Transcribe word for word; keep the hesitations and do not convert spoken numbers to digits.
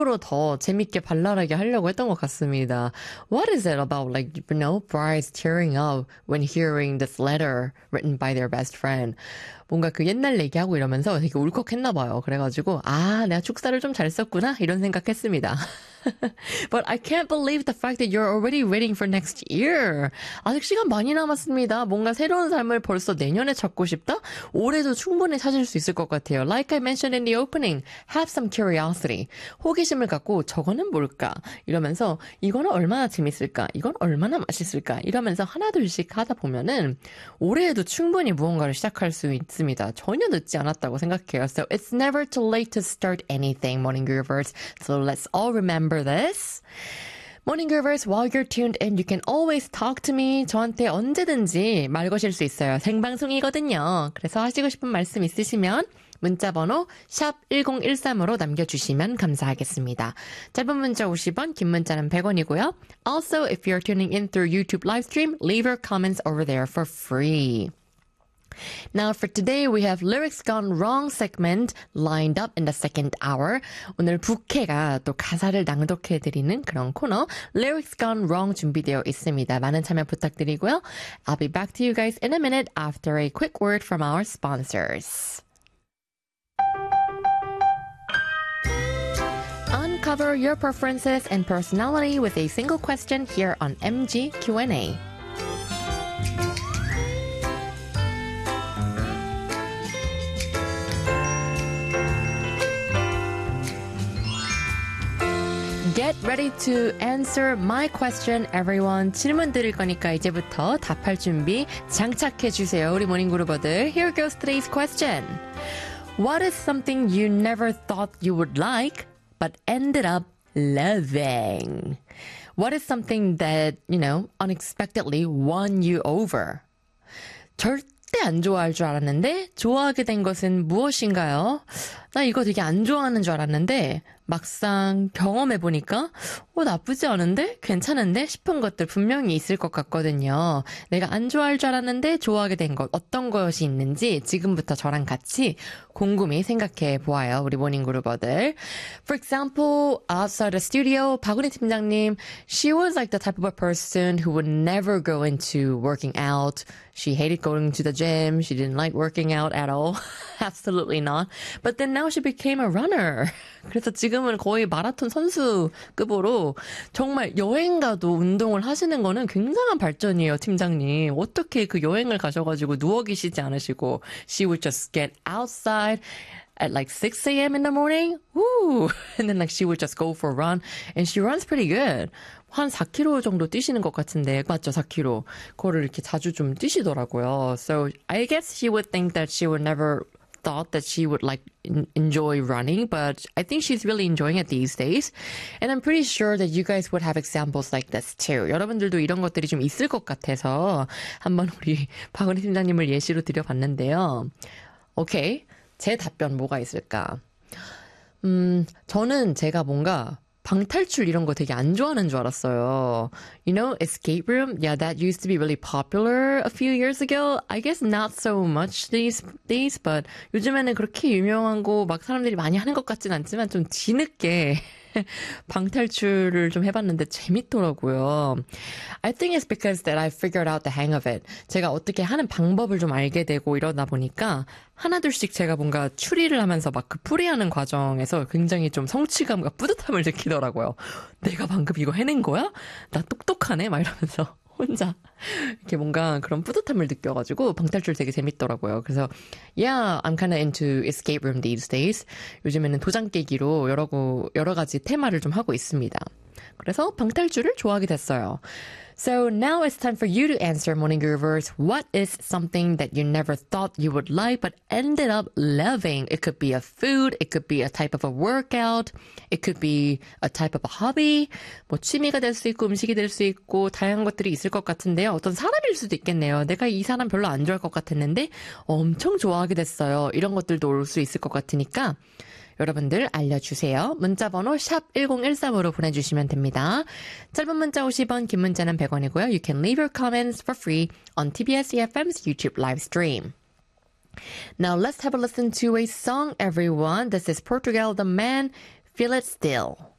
서로 더 재밌게 발랄하게 하려고 했던 것 같습니다. What is it about, like, you know, brides tearing up when hearing this letter written by their best friend? 뭔가 그 옛날 얘기하고 이러면서 되게 울컥했나 봐요. 그래가지고 아, 내가 축사를 좀 잘 썼구나 이런 생각했습니다. But I can't believe the fact that you're already waiting for next year. 아직 시간 많이 남았습니다. 뭔가 새로운 삶을 벌써 내년에 찾고 싶다? 올해도 충분히 찾을 수 있을 것 같아요. Like I mentioned in the opening, have some curiosity. 호기심을 갖고 저거는 뭘까? 이러면서 이거는 얼마나 재밌을까? 이건 얼마나 맛있을까? 이러면서 하나둘씩 하다 보면은 올해에도 충분히 무언가를 시작할 수 있습니다. 전혀 늦지 않았다고 생각해요. So it's never too late to start anything, Morning Groovers. So let's all remember this. Morning Groovers, while you're tuned in, you can always talk to me. 저한테 언제든지 말 거실 수 있어요. 생방송이거든요. 그래서 하시고 싶은 말씀 있으시면 문자번호 샵 일공일삼으로 남겨주시면 감사하겠습니다. 짧은 문자 오십 원, 긴 문자는 백 원이고요. Also, if you're tuning in through YouTube livestream, leave your comments over there for free. Now for today we have Lyrics Gone Wrong segment lined up in the second hour. 오늘 부캐가 또 가사를 낭독해드리는 그런 코너 Lyrics Gone Wrong 준비되어 있습니다. 많은 참여 부탁드리고요. I'll be back to you guys in a minute after a quick word from our sponsors. Uncover your preferences and personality with a single question here on M G Q and A. Get ready to answer my question, everyone. 질문 드릴 거니까 이제부터 답할 준비 장착해 주세요. 우리 모닝그루버들. Here goes today's question. What is something you never thought you would like, but ended up loving? What is something that, you know, unexpectedly won you over? 절대 안 좋아할 줄 알았는데 좋아하게 된 것은 무엇인가요? 나 이거 되게 안 좋아하는 줄 알았는데 막상 경험해보니까 어, 나쁘지 않은데? 괜찮은데? 싶은 것들 분명히 있을 것 같거든요. 내가 안 좋아할 줄 알았는데 좋아하게 된 것, 어떤 것이 있는지 지금부터 저랑 같이 곰곰이 생각해 보아요. 우리 모닝그루버들. For example, outside the studio, 박은희 팀장님, she was like the type of a person who would never go into working out. She hated going to the gym. She didn't like working out at all. Absolutely not. But then now she became a runner. 그래서 지금은 거의 마라톤 선수급으로 정말 여행 가도 운동을 하시는 거는 굉장한 발전이에요, 팀장님. 어떻게 그 여행을 가셔가지고 누워 계시지 않으시고 she would just get outside at like six a.m. in the morning. Woo! And then like she would just go for a run. And she runs pretty good. 한 사 킬로미터 정도 뛰시는 것 같은데 맞죠? 사 킬로미터. 그거를 이렇게 자주 좀 뛰시더라고요. So I guess she would think that she would never thought that she would like enjoy running, but I think she's really enjoying it these days. And I'm pretty sure that you guys would have examples like this too. 여러분들도 이런 것들이 좀 있을 것 같아서 한번 우리 박은희 팀장님을 예시로 드려봤는데요. 오케이. 제 답변 뭐가 있을까? 음, 저는 제가 뭔가 방탈출 이런 거 되게 안 좋아하는 줄 알았어요. You know, escape room? Yeah, that used to be really popular a few years ago. I guess not so much these days, but 요즘에는 그렇게 유명한 거 막 사람들이 많이 하는 것 같진 않지만 좀 뒤늦게 방탈출을 좀 해봤는데 재밌더라고요. I think it's because that I figured out the hang of it. 제가 어떻게 하는 방법을 좀 알게 되고 이러다 보니까 하나둘씩 제가 뭔가 추리를 하면서 막 그 풀이하는 과정에서 굉장히 좀 성취감과 뿌듯함을 느끼더라고요. 내가 방금 이거 해낸 거야? 나 똑똑하네? 막 이러면서 혼자 이렇게 뭔가 그런 뿌듯함을 느껴가지고 방탈출 되게 재밌더라고요. 그래서 yeah, I'm kind of into escape room these days. 요즘에는 도장 깨기로 여러, 여러 가지 테마를 좀 하고 있습니다. 그래서 방탈출을 좋아하게 됐어요. So now it's time for you to answer, Morning Groovers. What is something that you never thought you would like but ended up loving? It could be a food, it could be a type of a workout, it could be a type of a hobby. 뭐 취미가 될 수 있고 음식이 될 수 있고 다양한 것들이 있을 것 같은데요. 어떤 사람일 수도 있겠네요. 내가 이 사람 별로 안 좋아할 것 같았는데 엄청 좋아하게 됐어요. 이런 것들도 올 수 있을 것 같으니까 여러분들 알려주세요. 문자번호 샵 일공일삼으로 보내주시면 됩니다. 짧은 문자 오십 원, 긴 문자는 백 원이고요. You can leave your comments for free on 티비에스 이에프엠's YouTube live stream. Now let's have a listen to a song, everyone. This is Portugal, The Man, Feel It Still.